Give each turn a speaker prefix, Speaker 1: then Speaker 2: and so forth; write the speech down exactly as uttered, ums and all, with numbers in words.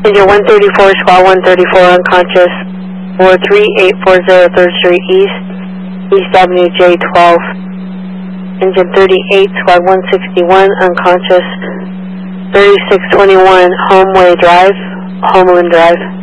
Speaker 1: Engine one thirty-four, squad one thirty-four, unconscious, four three eight four zero third Street East, East Avenue J twelve. Engine thirty-eight, squad one sixty-one, unconscious, thirty-six twenty-one, Homeway Drive, Homeland Drive.